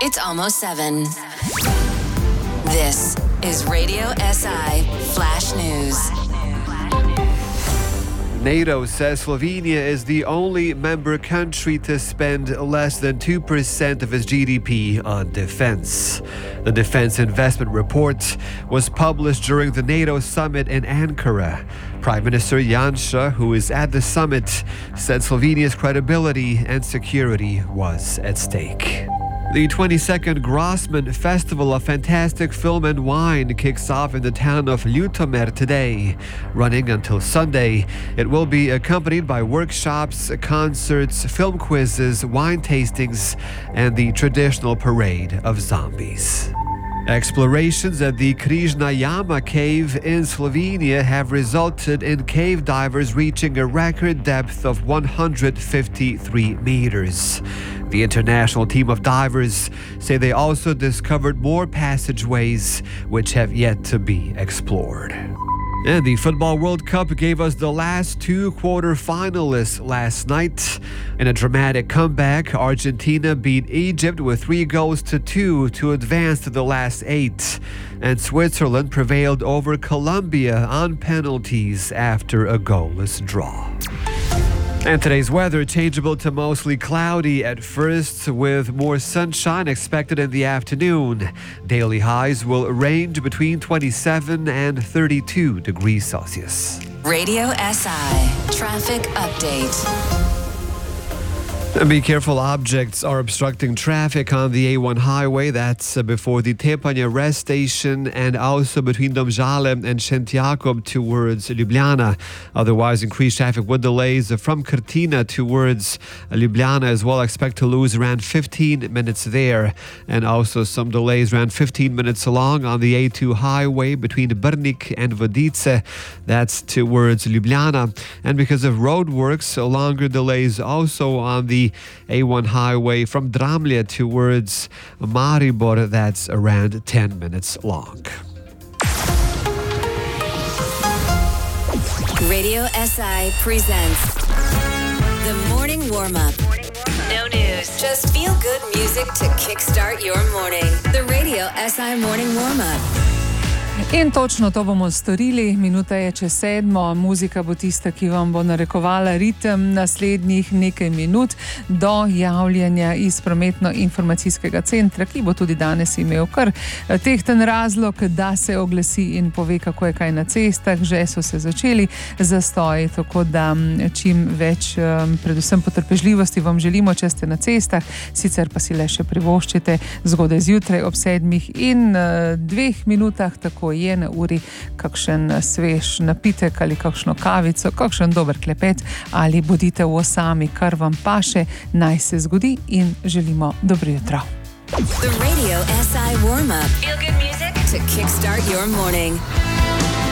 It's almost 7. This is Radio SI Flash News. NATO says Slovenia is the only member country to spend less than 2% of its GDP on defense. The Defense Investment Report was published during the NATO summit in Ankara. Prime Minister Janša, who is at the summit, said Slovenia's credibility and security was at stake. The 22nd Grossman Festival of Fantastic Film and Wine kicks off in the town of Ljutomer today. Running until Sunday, it will be accompanied by workshops, concerts, film quizzes, wine tastings, and the traditional parade of zombies. Explorations at the Križna Jama cave in Slovenia have resulted in cave divers reaching a record depth of 153 meters. The international team of divers say they also discovered more passageways which have yet to be explored. And the Football World Cup gave us the last two quarter-finalists last night. In a dramatic comeback, Argentina beat Egypt with 3-2 to advance to the last 8. And Switzerland prevailed over Colombia on penalties after a goalless draw. And today's weather, changeable to mostly cloudy at first, with more sunshine expected in the afternoon. Daily highs will range between 27 and 32 degrees Celsius. Radio SI Traffic Update. And be careful, objects are obstructing traffic on the A1 highway. That's before the Tepanje rest station and also between Domžale and Šentjakov towards Ljubljana. Otherwise, increased traffic with delays from Krtina towards Ljubljana as well. Expect to lose around 15 minutes there. And also some delays around 15 minutes along on the A2 highway between Brnik and Vodice. That's towards Ljubljana. And because of roadworks, longer delays also on the A1 highway from Dramlje towards Maribor. That's around 10 minutes long. Radio SI presents the morning warm-up. No news, just feel-good music to kickstart your morning. The Radio SI morning warm-up. In točno to bomo storili. Minuta je čez 7. Muzika bo tista, ki vam bo narekovala ritem naslednjih nekaj minut do javljanja iz prometno-informacijskega centra, ki bo tudi danes imel kar tehten razlog, da se oglasi in pove, kako je kaj na cestah. Že so se začeli zastoji, tako da čim več, predvsem potrpežljivosti vam želimo, če ste na cestah. Sicer pa si le še privoščite zgodaj zjutraj ob 7 in 2 minutah, tako je na uri, kakšen svež napitek ali kakšno kavico, kakšen dober klepet ali bodite v osami, kar vam paše, naj se zgodi in želimo dobro jutro. The Radio SI warm-up. Feel good music to kickstart your morning.